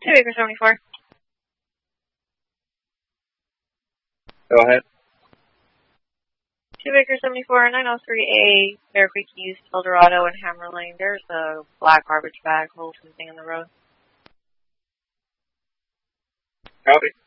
2 Acre 74. Go ahead. 2 Acre 74, 903A, Bear Creek East, Eldorado, and Hammer Lane. There's a black garbage bag holding something in the road. Copy.